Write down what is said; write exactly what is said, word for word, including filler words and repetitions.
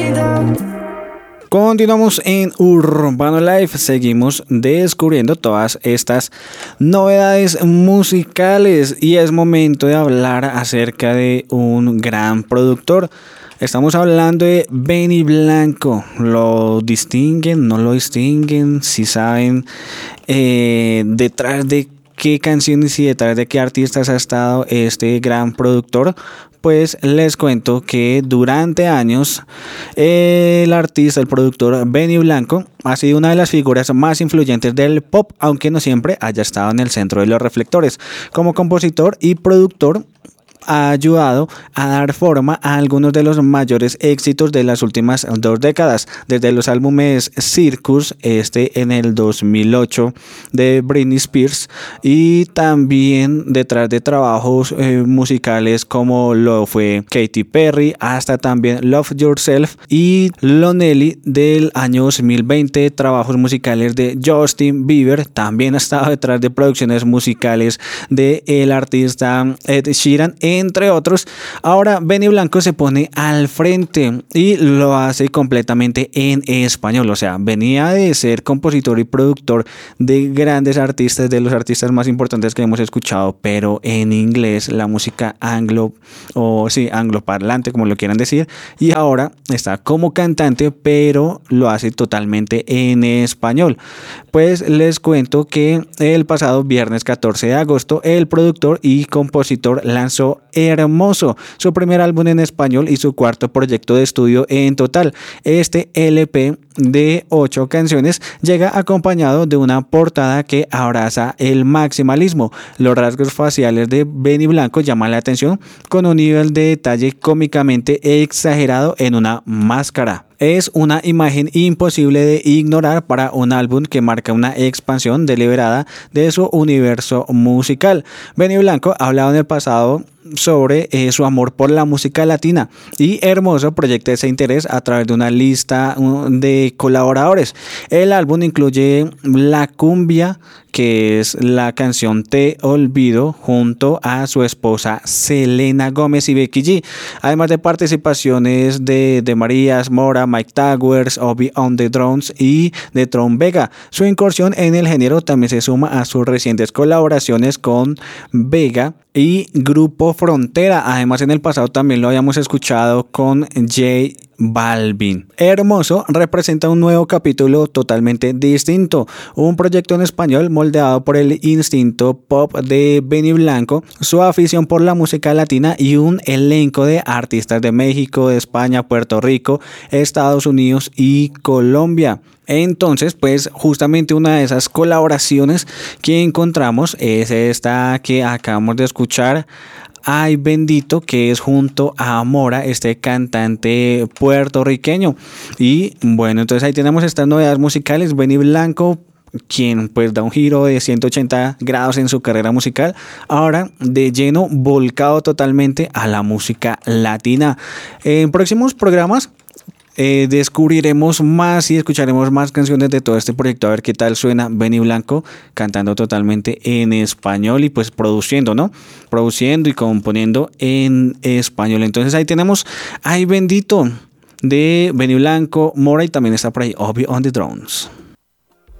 Continuamos en Urbano Life, seguimos descubriendo todas estas novedades musicales y es momento de hablar acerca de un gran productor. Estamos hablando de Benny Blanco. ¿Lo distinguen? ¿No lo distinguen? Si saben eh, detrás de qué canciones y detrás de qué artistas ha estado este gran productor, pues les cuento que durante años el artista, el productor Benny Blanco ha sido una de las figuras más influyentes del pop, aunque no siempre haya estado en el centro de los reflectores. Como compositor y productor ha ayudado a dar forma a algunos de los mayores éxitos de las últimas dos décadas, desde los álbumes Circus, este en el dos mil ocho de Britney Spears, y también detrás de trabajos eh, musicales como lo fue Katy Perry, hasta también Love Yourself y Lonely del año dos mil veinte, trabajos musicales de Justin Bieber. También ha estado detrás de producciones musicales de el artista Ed Sheeran, entre otros. Ahora Benny Blanco se pone al frente y lo hace completamente en español. O sea, venía de ser compositor y productor de grandes artistas, de los artistas más importantes que hemos escuchado, pero en inglés, la música anglo o sí, angloparlante, como lo quieran decir, y ahora está como cantante, pero lo hace totalmente en español. Pues les cuento que el pasado viernes catorce de agosto el productor y compositor lanzó Hermoso, su primer álbum en español y su cuarto proyecto de estudio en total. Este L P de ocho canciones llega acompañado de una portada que abraza el maximalismo. Los rasgos faciales de Benny Blanco llaman la atención con un nivel de detalle cómicamente exagerado en una máscara. Es una imagen imposible de ignorar para un álbum que marca una expansión deliberada de su universo musical. Benny Blanco ha hablado en el pasado sobre eh, su amor por la música latina y Hermoso proyecta ese interés a través de una lista de colaboradores. El álbum incluye La Cumbia, que es la canción Te Olvido, junto a su esposa Selena Gómez y Becky G, además de participaciones de, de Marías Mora, Mike Towers, Obi on the Drums y de Tron Vega. Su incursión en el género también se suma a sus recientes colaboraciones con Vega y Grupo Frontera. Además, en el pasado también lo habíamos escuchado con J Balvin. Hermoso representa un nuevo capítulo totalmente distinto, un proyecto en español moldeado por el instinto pop de Benny Blanco, su afición por la música latina y un elenco de artistas de México, de España, Puerto Rico, Estados Unidos y Colombia. Entonces, pues justamente una de esas colaboraciones que encontramos es esta que acabamos de escuchar, Ay Bendito, que es junto a Mora, este cantante puertorriqueño. Y bueno, entonces ahí tenemos estas novedades musicales. Benny Blanco, quien pues da un giro de ciento ochenta grados en su carrera musical, ahora de lleno volcado totalmente a la música latina. En próximos programas Eh, descubriremos más y escucharemos más canciones de todo este proyecto, a ver qué tal suena Benny Blanco cantando totalmente en español y pues produciendo, ¿no? Produciendo y componiendo en español. Entonces ahí tenemos Ay Bendito de Benny Blanco, Mora, y también está por ahí Obi on the Drums.